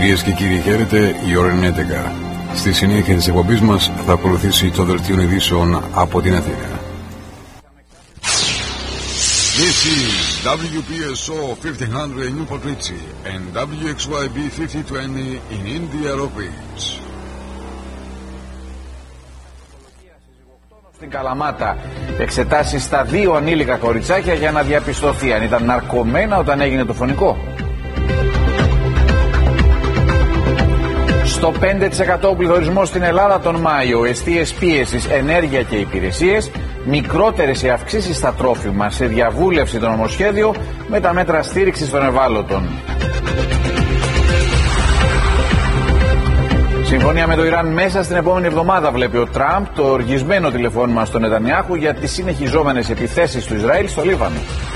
Κυρίες και κύριοι, χαίρετε, η ώρα είναι 11. Στη συνέχεια της εκπομπής μας θα ακολουθήσει το δελτίο ειδήσεων από την Αθήνα. This is WPSO 1500 in Newport Richie and WXYB 5020 in Indianapolis. Στην Καλαμάτα εξετάσεις στα 2 ανήλικα κοριτσάκια για να διαπιστωθεί αν ήταν ναρκωμένα όταν έγινε το φωνικό. Στο 5% πληθωρισμός στην Ελλάδα τον Μάιο, εστίες πίεσης, ενέργεια και υπηρεσίες, μικρότερες οι αυξήσεις στα τρόφιμα, σε διαβούλευση το νομοσχέδιο με τα μέτρα στήριξης των ευάλωτων. Συμφωνία με το Ιράν μέσα στην επόμενη εβδομάδα, βλέπει ο Τραμπ, το οργισμένο τηλεφώνημα στον Νετανιάχου για τις συνεχιζόμενες επιθέσεις του Ισραήλ στο Λίβανο.